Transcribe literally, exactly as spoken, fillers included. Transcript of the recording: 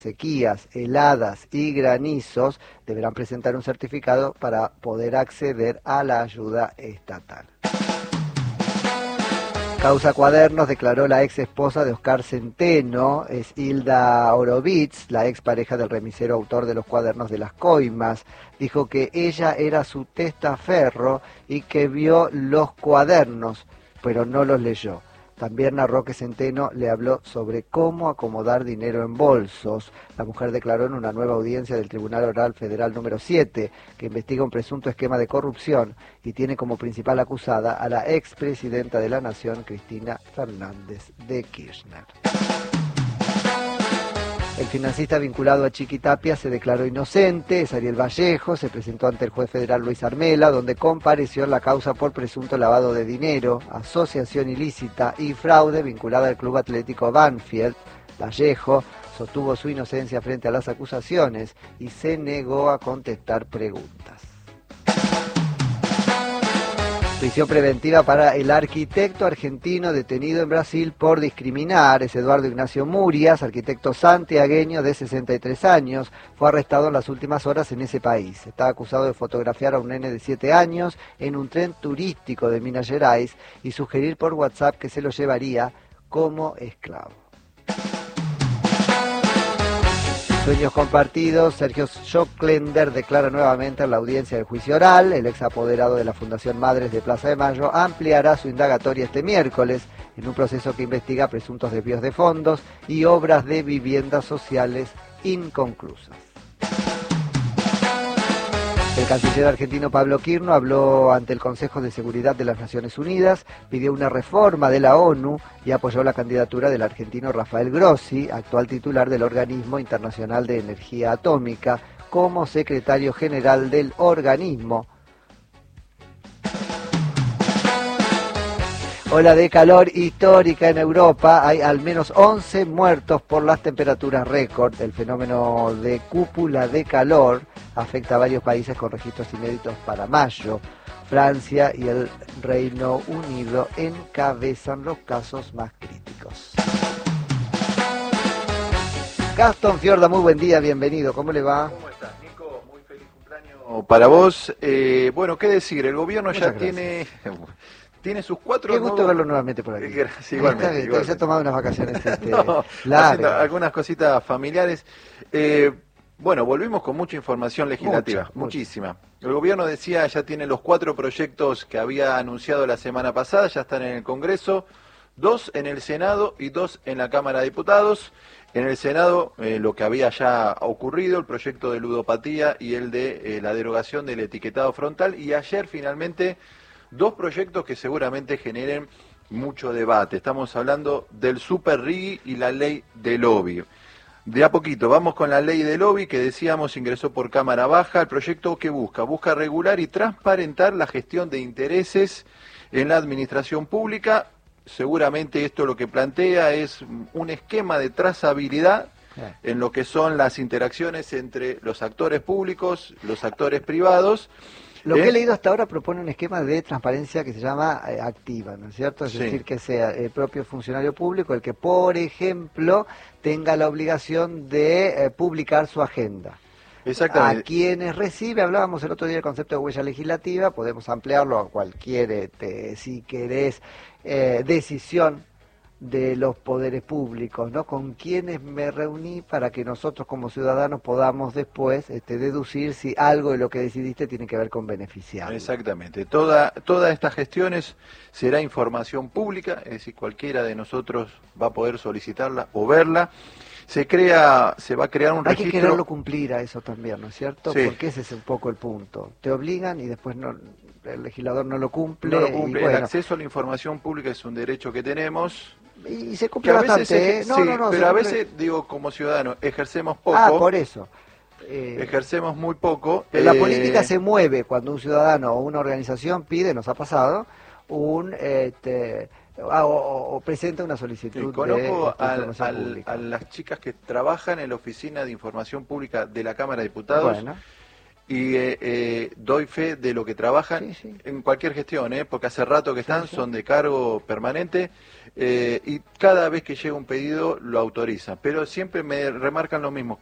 sequías, heladas y granizos, deberán presentar un certificado para poder acceder a la ayuda estatal. Causa Cuadernos declaró la ex esposa de Oscar Centeno, es Hilda Horowitz, la ex pareja del remisero autor de los cuadernos de las coimas. Dijo que ella era su testaferro y que vio los cuadernos, pero no los leyó. También narró que Centeno le habló sobre cómo acomodar dinero en bolsos. La mujer declaró en una nueva audiencia del Tribunal Oral Federal número siete, que investiga un presunto esquema de corrupción y tiene como principal acusada a la expresidenta de la Nación, Cristina Fernández de Kirchner. El financista vinculado a Chiquitapia se declaró inocente, es Ariel Vallejo, se presentó ante el juez federal Luis Armela, donde compareció en la causa por presunto lavado de dinero, asociación ilícita y fraude vinculada al Club Atlético Banfield. Vallejo sostuvo su inocencia frente a las acusaciones y se negó a contestar preguntas. Prisión preventiva para el arquitecto argentino detenido en Brasil por discriminar. Es Eduardo Ignacio Murias, arquitecto santiagueño de sesenta y tres años. Fue arrestado en las últimas horas en ese país. Está acusado de fotografiar a un nene de siete años en un tren turístico de Minas Gerais y sugerir por WhatsApp que se lo llevaría como esclavo. Sueños compartidos, Sergio Schocklender declara nuevamente en la audiencia del juicio oral. El ex apoderado de la Fundación Madres de Plaza de Mayo ampliará su indagatoria este miércoles en un proceso que investiga presuntos desvíos de fondos y obras de viviendas sociales inconclusas. El canciller argentino Pablo Quirno habló ante el Consejo de Seguridad de las Naciones Unidas, pidió una reforma de la ONU y apoyó la candidatura del argentino Rafael Grossi, actual titular del Organismo Internacional de Energía Atómica, como secretario general del organismo. Ola de calor histórica en Europa, hay al menos once muertos por las temperaturas récord. El fenómeno de cúpula de calor afecta a varios países con registros inéditos para mayo. Francia y el Reino Unido encabezan los casos más críticos. Gastón Fiorda, muy buen día, bienvenido, ¿cómo le va? ¿Cómo estás, Nico? Muy feliz cumpleaños para vos. Eh, bueno, qué decir, el gobierno Muchas ya gracias. tiene... Tiene sus cuatro... Qué gusto nuevos... verlo nuevamente por aquí. Gracias, igualmente. Está, igualmente. se ha tomado unas vacaciones este, no, largas. algunas cositas familiares. Eh, bueno, volvimos con mucha información legislativa, Mucha, muchísima. Mucha. El gobierno decía, ya tiene los cuatro proyectos que había anunciado la semana pasada, ya están en el Congreso, dos en el Senado y dos en la Cámara de Diputados. En el Senado, eh, lo que había ya ocurrido, el proyecto de ludopatía y el de eh, la derogación del etiquetado frontal, y ayer finalmente... Dos proyectos que seguramente generen mucho debate. Estamos hablando del Super R I G y la ley de lobby. De a poquito, vamos con la ley de lobby que decíamos ingresó por Cámara Baja. El proyecto que busca, busca regular y transparentar la gestión de intereses en la administración pública. Seguramente esto lo que plantea es un esquema de trazabilidad en lo que son las interacciones entre los actores públicos, los actores privados. Lo ¿Eh? que he leído hasta ahora propone un esquema de transparencia que se llama eh, activa, ¿no es cierto? Es Sí. decir, que sea el propio funcionario público el que, por ejemplo, tenga la obligación de eh, publicar su agenda. Exactamente. A quienes recibe, hablábamos el otro día del concepto de huella legislativa, podemos ampliarlo a cualquier, este, si querés, eh, decisión de los poderes públicos, ¿no? Con quienes me reuní para que nosotros como ciudadanos podamos después este, deducir si algo de lo que decidiste tiene que ver con beneficiar. Exactamente. Toda, toda esta gestión es, será información pública, es decir, cualquiera de nosotros va a poder solicitarla o verla. Se crea, se va a crear un Hay registro... que quererlo cumplir a eso también, ¿no es cierto? Sí. Porque ese es un poco el punto. Te obligan y después no, el legislador no lo cumple. No lo cumple. Y bueno, el acceso a la información pública es un derecho que tenemos... Y se cumple Que a bastante, veces, ¿eh? No, sí, no, no, pero a cumple... veces, digo, como ciudadanos, ejercemos poco. Ah, por eso. Eh, ejercemos muy poco. La eh, política se mueve cuando un ciudadano o una organización pide, nos ha pasado, un este, o, o, o presenta una solicitud sí, conozco de, de a, información a, pública. a las chicas que trabajan en la oficina de información pública de la Cámara de Diputados. Bueno. y eh, eh, doy fe de lo que trabajan Sí, sí. en cualquier gestión, ¿eh? Porque hace rato que están, Sí, sí. son de cargo permanente, eh, y cada vez que llega un pedido lo autorizan, pero siempre me remarcan lo mismo.